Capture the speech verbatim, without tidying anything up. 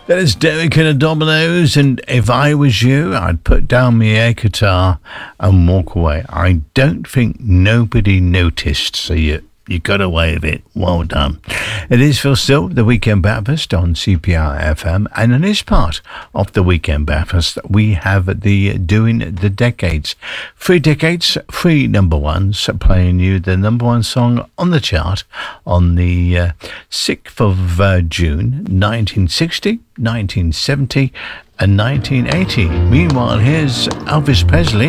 That is Derek and the Dominoes, and if I was you, I'd put down my air guitar and walk away. I don't think nobody noticed, so you you got away with it. Well done. It is Phil Still, the Weekend Breakfast on C P R F M, and in this part of the Weekend Breakfast, we have the Doing the Decades. Three decades, three number ones, playing you the number one song on the chart on the uh, sixth of uh, June, nineteen sixty, nineteen seventy, and nineteen eighty. Meanwhile, here's Elvis Presley.